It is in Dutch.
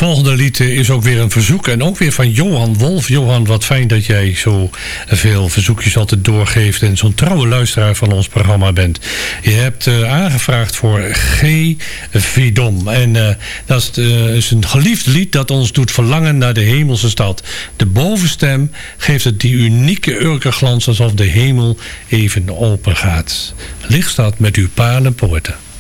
volgende lied is ook weer een verzoek. En ook weer van Johan Wolf. Johan, wat fijn dat jij zo veel verzoekjes altijd doorgeeft. En zo'n trouwe luisteraar van ons programma bent. Je hebt aangevraagd voor G. Vidom. En dat is een geliefd lied dat ons doet verlangen naar de hemelse stad. De bovenstem geeft het die unieke urkenglans alsof de hemel even open gaat. Licht staat met uw palenpoorten.